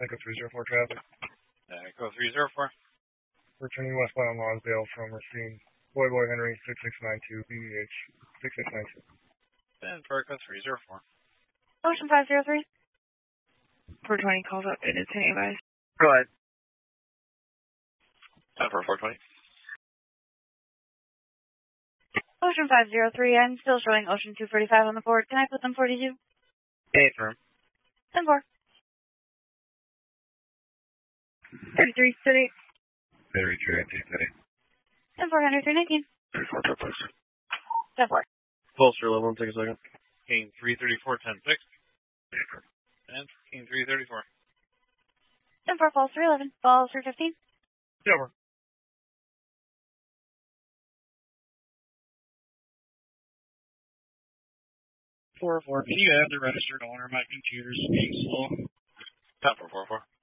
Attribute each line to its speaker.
Speaker 1: Echo 304 traffic.
Speaker 2: Echo 304.
Speaker 1: Returning westbound Lonsdale from Racine. Boy Henry 6692, BBH 6692.
Speaker 2: And for Echo 304.
Speaker 3: Ocean 503. 420 calls up and it's any advice.
Speaker 4: Go ahead.
Speaker 2: For 420.
Speaker 3: Ocean 503, I'm still showing Ocean 245 on the board. Can I put them 42?
Speaker 4: Firm.
Speaker 3: 10-4. 33 City.
Speaker 1: Battery 319 City.
Speaker 3: 10-4, Henry 319.
Speaker 1: 34 triplex.
Speaker 3: 10-4.
Speaker 4: Bolster level, take a second.
Speaker 2: King 334, 10-6. And King 334.
Speaker 3: 10-4, falls 311. Falls 315.
Speaker 1: Over.
Speaker 5: 404. Can you add the registered owner? My computer's being slow.
Speaker 2: 444.